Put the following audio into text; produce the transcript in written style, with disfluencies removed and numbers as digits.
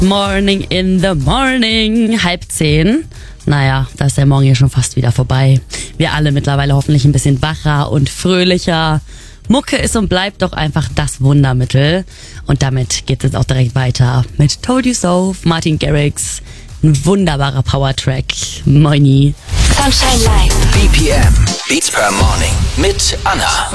Morning in the morning. 9:30. Naja, da ist der Morgen ja schon fast wieder vorbei. Wir alle mittlerweile hoffentlich ein bisschen wacher und fröhlicher. Mucke ist und bleibt doch einfach das Wundermittel. Und damit geht es auch direkt weiter mit Told You So, Martin Garrix. Ein wunderbarer Powertrack. Moini. Sunshine Live. BPM. Beats per Morning. Mit Anna.